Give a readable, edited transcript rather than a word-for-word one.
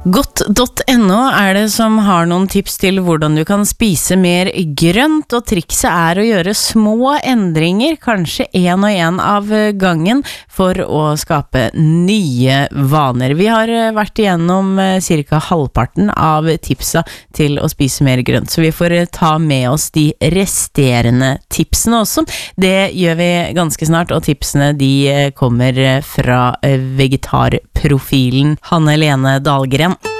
Godt.no det som har noen tips til hvordan du kan spise mer grønt, og trikset å gjøre små endringer, kanskje en av gangen, for å skape nye vaner. Vi har vært igjennom cirka halvparten av tipsa til å spise mer grønt, så vi får ta med oss de resterende tipsene også. Det gjør vi ganske snart, og tipsene de kommer fra vegetarprofilen Hanne Lene Dahlgren.